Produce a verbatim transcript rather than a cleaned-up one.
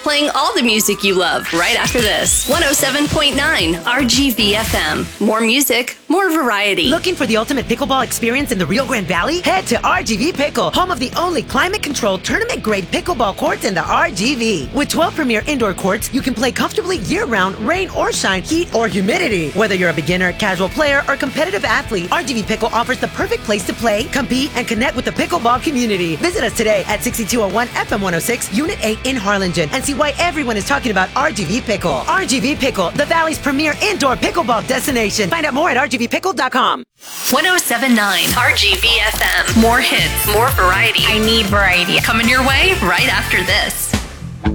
Playing all the music you love right after this. one oh seven point nine R G V F M. More music, more variety. Looking for the ultimate pickleball experience in the Rio Grande Valley? Head to R G V Pickle, home of the only climate-controlled tournament-grade pickleball courts in the R G V. With twelve premier indoor courts, you can play comfortably year-round, rain or shine, heat or humidity. Whether you're a beginner, casual player, or competitive athlete, R G V Pickle offers the perfect place to play, compete, and connect with the pickleball community. Visit us today at sixty-two oh one F M one oh six, Unit eight in Harlingen, and see why everyone is talking about R G V Pickle. R G V Pickle, the Valley's premier indoor pickleball destination. Find out more at R G V pickle dot com. one oh seven point nine R G V F M. More hits, more variety. I need variety. Coming your way right after this.